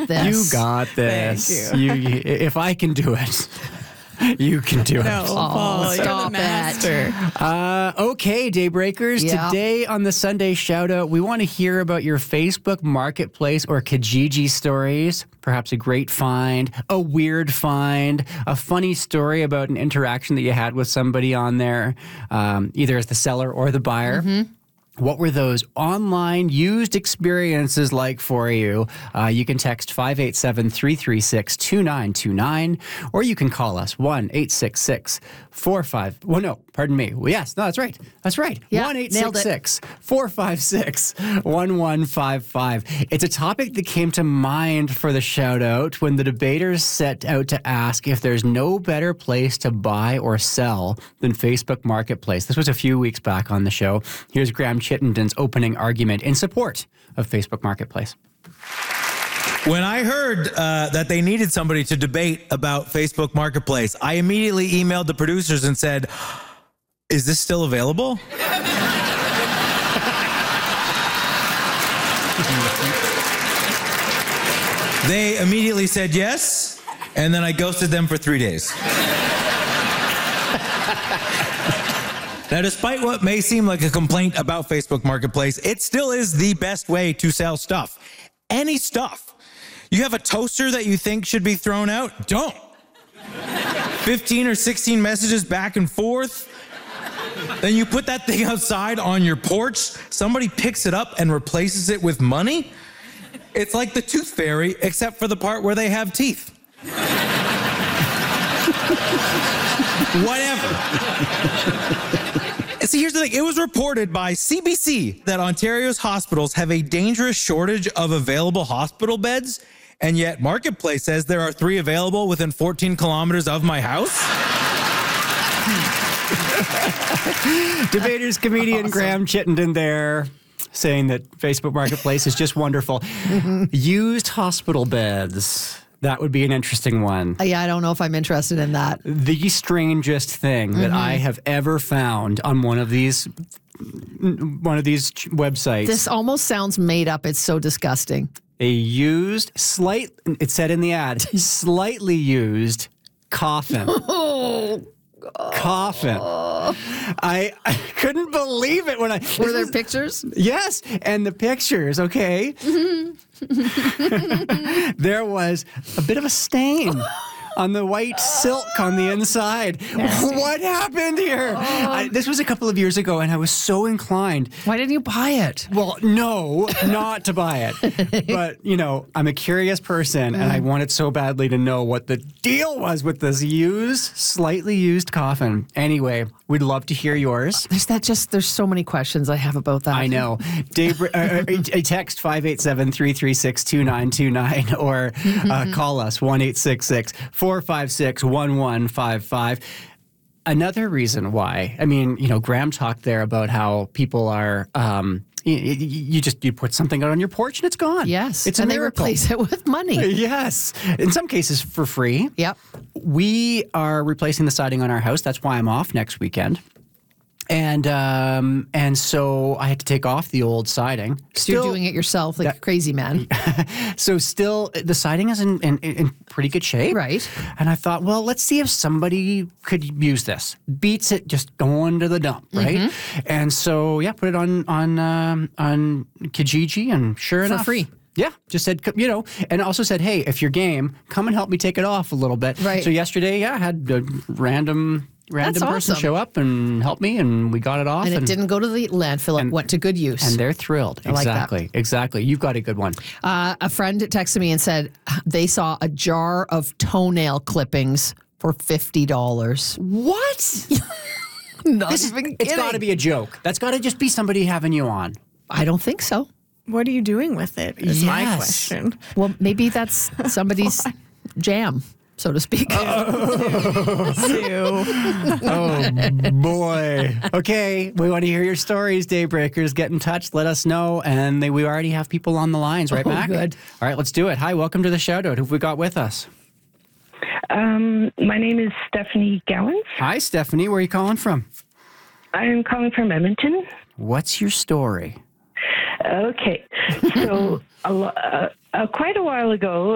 this. You got this. Thank you. If I can do it, you can do it. No, Paul, you're stop the it. master. Okay, Daybreakers. Yeah. Today on the Sunday Shoutout, we want to hear about your Facebook Marketplace or Kijiji stories. Perhaps a great find, a weird find, a funny story about an interaction that you had with somebody on there, either as the seller or the buyer. What were those online used experiences like for you? You can text 587-336-2929, or you can call us 1-866-45... Well, no, pardon me. Well, yes, no, that's right. That's right. Yeah, nailed it. 1-866-456-1155. It's a topic that came to mind for the shout-out when the debaters set out to ask if there's no better place to buy or sell than Facebook Marketplace. This was a few weeks back on the show. Here's Graham Chittenden's opening argument in support of Facebook Marketplace. When I heard that they needed somebody to debate about Facebook Marketplace, I immediately emailed the producers and said, "Is this still available?" They immediately said yes, and then I ghosted them for 3 days. Now, despite what may seem like a complaint about Facebook Marketplace, it still is the best way to sell stuff. Any stuff. You have a toaster that you think should be thrown out? Don't. 15 or 16 messages back and forth. Then you put that thing outside on your porch. Somebody picks it up and replaces it with money. It's like the Tooth Fairy, except for the part where they have teeth. Whatever. See, here's the thing. It was reported by CBC that Ontario's hospitals have a dangerous shortage of available hospital beds, and yet Marketplace says there are 3 available within 14 kilometers of my house. Debaters comedian Awesome. Graham Chittenden there saying that Facebook Marketplace is just wonderful. Used hospital beds. That would be an interesting one. Yeah, I don't know if I'm interested in that. The strangest thing that I have ever found on one of these websites. This almost sounds made up. It's so disgusting. A used, it said in the ad, slightly used coffin. Coffin. I couldn't believe it when I... Were there pictures? Yes, and the pictures, okay? There was a bit of a stain on the white silk on the inside. What happened here? This was a couple of years ago, and I was so inclined. Why didn't you buy it? Well, no, not to buy it. But, I'm a curious person, and I wanted so badly to know what the deal was with this slightly used coffin. Anyway, we'd love to hear yours. There's so many questions I have about that. I know. Text 587-336-2929 or call us 1-866-456-1155. Another reason why, Graham talked there about how people are, you put something out on your porch and it's gone. Yes. It's a and miracle. they replace it with money. Yes. In some cases for free. Yep. We are replacing the siding on our house. That's why I'm off next weekend. And so I had to take off the old siding. So you're doing it yourself like a crazy man. So still, the siding is in pretty good shape. Right. And I thought, well, let's see if somebody could use this. Beats it just going to the dump, right? And so, put it on Kijiji, and sure enough. For free. Yeah, just said, and also said, hey, if you're game, come and help me take it off a little bit. Right. So yesterday, I had a random That's person awesome. show up and help me, and we got it off. And it didn't go to the landfill. It went to good use. And they're thrilled. I like that. Exactly. You've got a good one. A friend texted me and said they saw a jar of toenail clippings for $50. What? Not even kidding. It's got to be a joke. That's got to just be somebody having you on. I don't think so. What are you doing with it? Is my Yes. question. Well, maybe that's somebody's jam, so to speak. Sue. Oh, boy. Okay, we want to hear your stories, Daybreakers. Get in touch. Let us know. And we already have people on the lines, right, Mac? Good. All right, let's do it. Hi, welcome to the shout-out. Who have we got with us? My name is Stephanie Gowans. Hi, Stephanie. Where are you calling from? I'm calling from Edmonton. What's your story? Okay. So quite a while ago,